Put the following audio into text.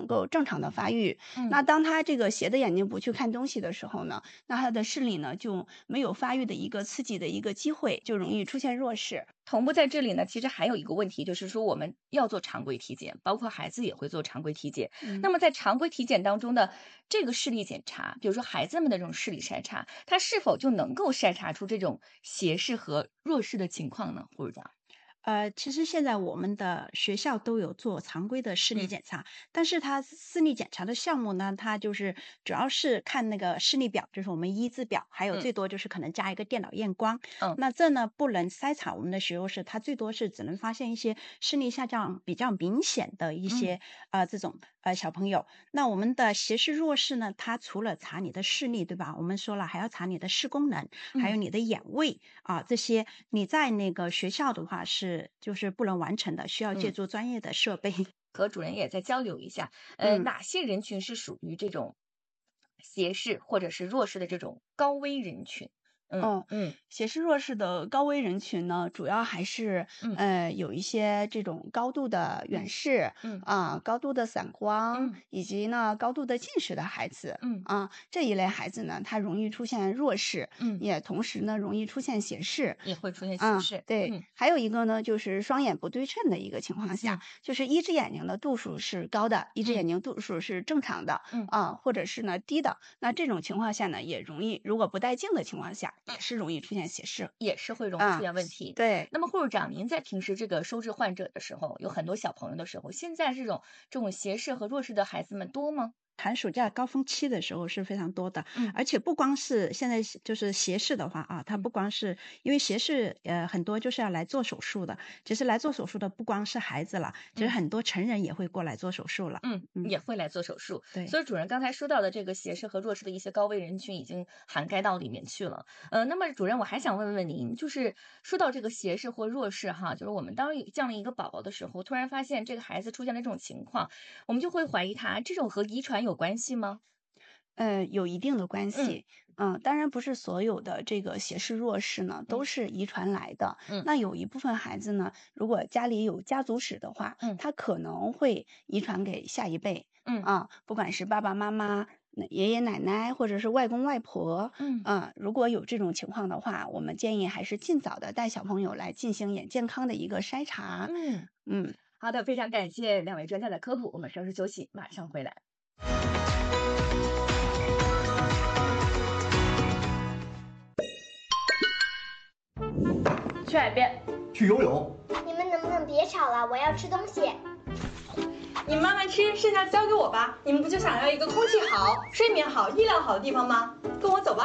能够正常的发育。那当他这个斜的眼睛不去看东西的时候呢，那他的视力呢就没有发育的一个刺激的一个机会，就容易出现弱视。 同步在这里呢，其实还有一个问题，就是说我们要做常规体检，包括孩子也会做常规体检。那么在常规体检当中的这个视力检查，比如说孩子们的这种视力筛查，它是否就能够筛查出这种斜视和弱视的情况呢？护士长。 其实现在我们的学校都有做常规的视力检查，但是它视力检查的项目呢，它就是主要是看那个视力表，就是我们一字表，还有最多就是可能加一个电脑验光。那这呢不能筛查我们的学弱视，它最多是只能发现一些视力下降比较明显的一些这种小朋友。那我们的斜视弱视呢，它除了查你的视力，对吧？我们说了还要查你的视功能，还有你的眼位这些你在那个学校的话就是不能完成的，需要借助专业的设备。 和主任也再交流一下，哪些人群是属于这种斜视或者是弱视的这种高危人群？ 斜视弱视的高危人群呢，主要还是有一些这种高度的远视，高度的散光，以及呢高度的近视的孩子，这一类孩子呢，他容易出现弱视，也同时呢容易出现斜视， 也会出现斜视。 对，还有一个呢就是双眼不对称的一个情况下，就是一只眼睛的度数是高的，一只眼睛度数是正常的，或者是呢低的，那这种情况下呢也容易，如果不戴镜的情况下。也是容易出现斜视， 也是会容易出现问题。 对， 那么护士长，您在平时这个收治患者的时候，有很多小朋友的时候，现在这种斜视和弱视的孩子们多吗？ 寒暑假高峰期的时候是非常多的，而且不光是现在就是斜视的话它不光是因为斜视很多就是要来做手术的，其实来做手术的不光是孩子了，其实很多成人也会过来做手术了， 也会来做手术。 对， 所以主任刚才说到的这个斜视和弱视的一些高危人群已经涵盖到里面去了。那么主任，我还想问问您，就是说到这个斜视或弱视哈，就是我们当降了一个宝宝的时候，突然发现这个孩子出现了这种情况，我们就会怀疑他这种和遗传有关系吗？ 有一定的关系。当然不是所有的这个斜视弱视呢都是遗传来的。那有一部分孩子呢，如果家里有家族史的话，他可能会遗传给下一辈。不管是爸爸妈妈、爷爷奶奶或者是外公外婆，如果有这种情况的话，我们建议还是尽早的带小朋友来进行眼健康的一个筛查。 好的，非常感谢两位专家的科普，我们稍事休息，马上回来。 去海边， 去游泳。 你们能不能别吵了？我要吃东西。 你们慢慢吃，剩下交给我吧。你们不就想要一个空气好、睡眠好、医疗好的地方吗？跟我走吧。